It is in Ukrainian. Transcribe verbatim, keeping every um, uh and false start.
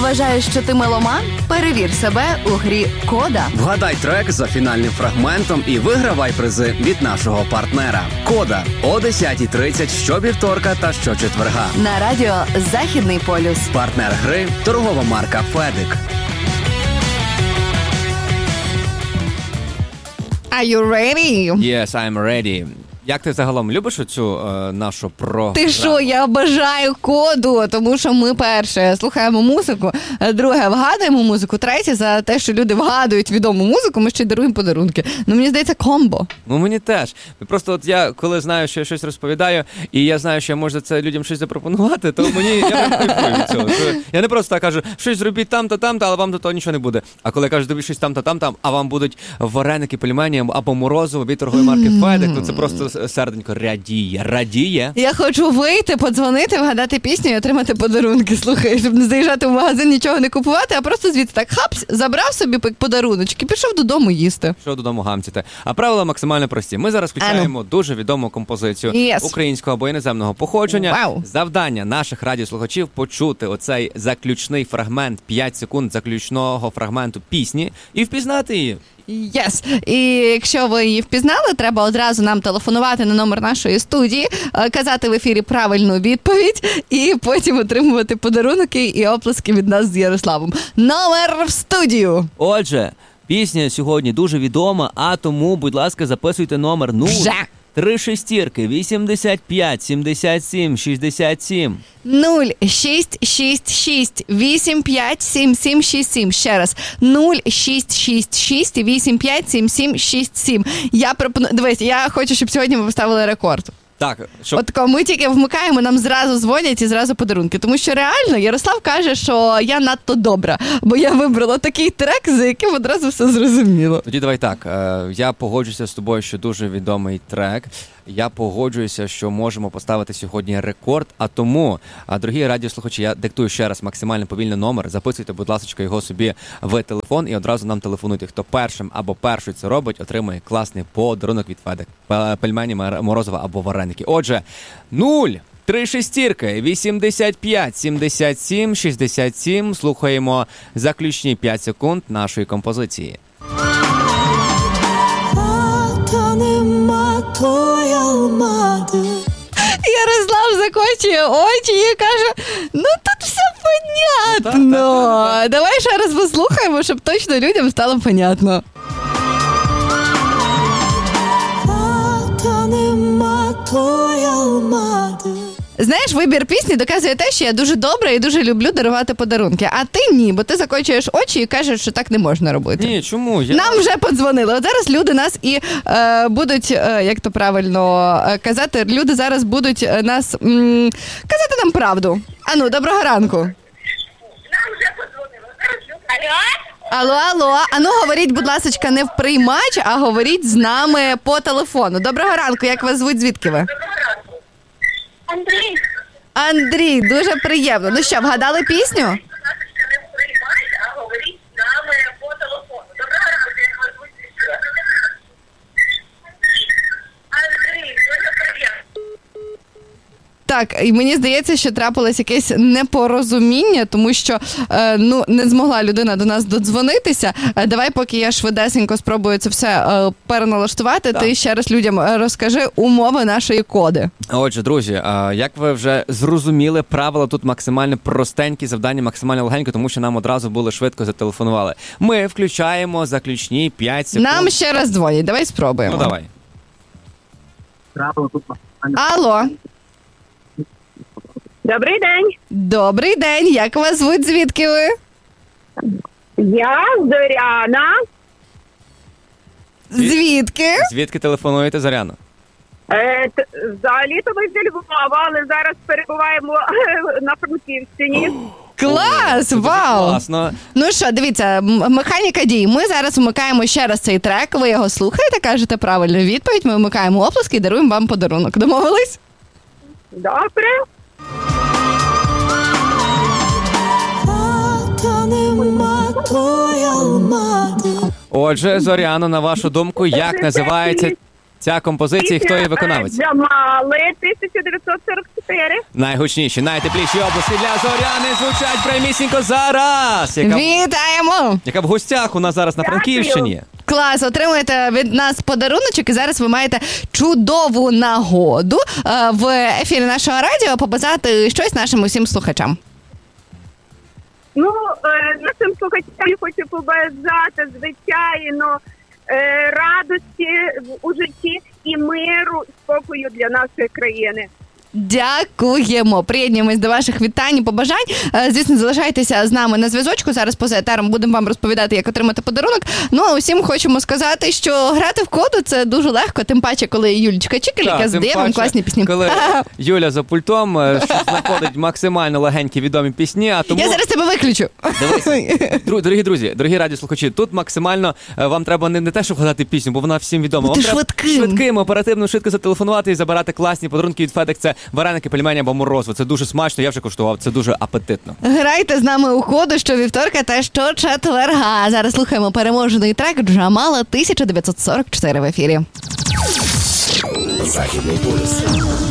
Вважаєш, що ти меломан? Перевір себе у грі «Кода». Вгадай трек за фінальним фрагментом і вигравай призи від нашого партнера. «Кода» о десята тридцять щовівторка та щочетверга. На радіо «Західний полюс». Партнер гри – торгова марка «Федик». Are you ready? Yes, I'm ready. Як ти загалом любиш оцю е, нашу програму? Ти що, я обожаю коду, тому що ми, перше, слухаємо музику, друге, вгадуємо музику, третє, за те, що люди вгадують відому музику, ми ще й даруємо подарунки. Ну, мені здається, комбо. Ну, мені теж. Просто от я, коли знаю, що я щось розповідаю, і я знаю, що я можу за це людям щось запропонувати, то мені, я не кайфую від цього. Я не просто так кажу, щось зробіть там-то, там-то, але вам до того нічого не буде. А коли я кажу, тобі щось там-то, там-там, а вам будуть вареники, пельмені або морозиво від торгової марки «Федик», то це просто серденько радіє, радіє. Я хочу вийти, подзвонити, вгадати пісню і отримати подарунки. Слухай, щоб не заїжджати в магазин, нічого не купувати, а просто звідси так хапс, забрав собі подаруночки, пішов додому їсти. Пішов додому гамцяти. А правила максимально прості. Ми зараз включаємо дуже відому композицію yes. українського або іноземного походження. Wow. Завдання наших радіослухачів почути оцей заключний фрагмент, п'ять секунд заключного фрагменту пісні і впізнати її. Yes. І якщо ви її впізнали, треба одразу нам телефонувати на номер нашої студії, казати в ефірі правильну відповідь і потім отримувати подарунки і оплески від нас з Ярославом. Номер в студію! Отже, пісня сьогодні дуже відома, а тому, будь ласка, записуйте номер нуль. Вже! Три шестірки, вісімдесят п'ять, сімдесят сім, шістдесят сім. нуль шість шість шість вісім п'ять сім сім шість сім. Ще раз. нуль шість шість шість вісім п'ять сім сім шість сім. Я пропоную... Дивись, я хочу, щоб сьогодні ми поставили рекорд. Так, щоб... От коли ми тільки вмикаємо, нам зразу дзвонять і зразу подарунки. Тому що реально Ярослав каже, що я надто добра, бо я вибрала такий трек, за яким одразу все зрозуміло. Тоді давай так, я погоджуюся з тобою, що дуже відомий трек. Я погоджуюся, що можемо поставити сьогодні рекорд, а тому, дорогі радіослухачі, я диктую ще раз максимально повільний номер, записуйте, будь ласка, його собі в телефон і одразу нам телефонуйте. Хто першим або першою це робить, отримує класний подарунок від Федик. Пельмені, морозива або вареники. Отже, нуль, три шестірки, вісімдесят п'ять, сімдесят сім, шістдесят сім. Слухаємо заключні п'ять секунд нашої композиції. Ярослав закочує очі і каже, ну тут все понятно. Ну, так, так, так, так. Давай ще раз послухаємо, щоб точно людям стало понятно. Знаєш, вибір пісні доказує те, що я дуже добра і дуже люблю дарувати подарунки. А ти ні, бо ти закочуєш очі і кажеш, що так не можна робити. Ні, чому? Я... Нам вже подзвонили. От зараз люди нас і е, будуть, е, як то правильно е, казати, люди зараз будуть нас м, казати нам правду. Ану, доброго ранку. Нам вже подзвонили. Зараз люди. Алло? Алло, алло. Ану, говоріть, будь ласка, не в приймач, а говоріть з нами по телефону. Доброго ранку, як вас звуть, звідки ви? Доброго ранку. Андрій. Андрій, дуже приємно. Ну що, вгадали пісню? Не приймайте, а говоріть з нами по телефону. Доброго ранку, як вас звуть. Андрій, дуже приємно. Так, і мені здається, що трапилось якесь непорозуміння, тому що е, ну, не змогла людина до нас додзвонитися. Е, давай, поки я швидесенько спробую це все е, переналаштувати, так. Ти ще раз людям розкажи умови нашої коди. Отже, друзі, як ви вже зрозуміли, правила тут максимально простенькі, завдання максимально легенькі, тому що нам одразу були швидко зателефонували. Ми включаємо заключні п'ять секунд. Нам ще раз дзвонять, давай спробуємо. Ну, давай. Алло. Добрий день. Добрий день, як вас звуть, звідки ви? Я Зоряна. Звідки? Звідки телефонуєте, Зоряно? Е, т- взагалі-то ми зі Львова, але зараз перебуваємо на Франківщині. Клас, вау! Класно. Ну що, дивіться, м- механіка дій. Ми зараз вмикаємо ще раз цей трек, ви його слухаєте, кажете правильну відповідь, ми вмикаємо оплески і даруємо вам подарунок. Домовились? Добре. Отже, Зоряно, на вашу думку, як називається Ця композиція, хто її виконавець? Джамали, тисяча дев'ятсот сорок чотири. Найгучніші, найтепліші області для Зоряни звучать прямісінько зараз. Яка, Вітаємо! яка в гостях у нас зараз на Дякую. Франківщині. Клас, отримуєте від нас подаруночок, і зараз ви маєте чудову нагоду е, в ефірі нашого радіо побажати щось нашим усім слухачам. Ну, е, нашим слухачам хочу побажати, звичайно, е, радості в- у житті і миру, спокою для нашої країни. Дякуємо. Приєднуємось до ваших вітань і побажань. Е, Звісно, залишайтеся з нами на зв'язочку. Зараз поза етером будемо вам розповідати, як отримати подарунок. Ну, а усім хочемо сказати, що грати в коду – це дуже легко, тим паче, коли Юлічка Чікель, Так, яка тим здає вам паче, класні пісні. Коли Юля за пультом е, що знаходить максимально легенькі відомі пісні, а тому... Я зараз тебе виключу. Дру- Дорогі друзі, дорогі радіослухачі, тут максимально е, вам треба не, не те, щоб вгадати пісню, бо вона всім відома. Бути Вам треба швидким. швидким, оперативно, швидко зателефонувати і забирати класні подарунки від FedEx. Це вареники, пельмені або морозиво. Це дуже смачно, я вже коштував, це дуже апетитно. Грайте з нами у коду щовівторка та щочетверга. Зараз слухаємо переможений трек Джамала тисяча дев'ятсот сорок чотири в ефірі. Західний полюс.